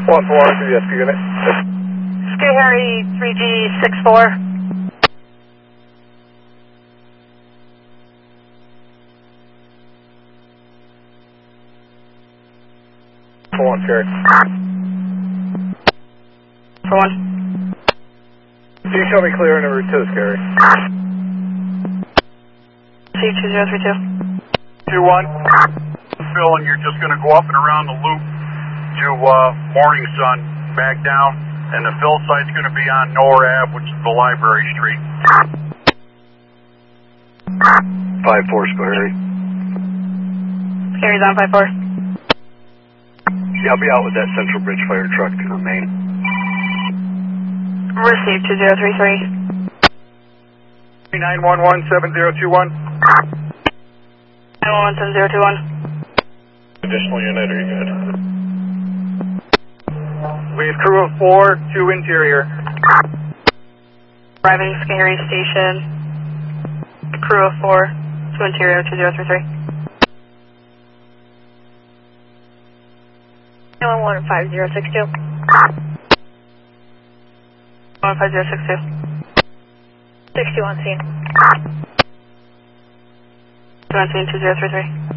1-4, CSQ unit. Sky Harry 3G64. For 1, carry. For 1. Can you show me clear in the route 2, Scary? C2032. 2-1. Phil, and you're just going to go up and around the loop to Morning Sun, back down, and the fill site's going to be on Nor Ave, which is the Library Street. 5-4, Scary. Scary's on 5-4. Yeah, I'll be out with that Central Bridge fire truck to the main. Received 2033. 911-7021. 911-7021. Additional unit, are you good? We have crew of 4, 2 interior. Arriving Sky Harry Station. Crew of 4, 2 interior 2033. 911-5062. 911-5062. 61 scene. 61 scene 2033.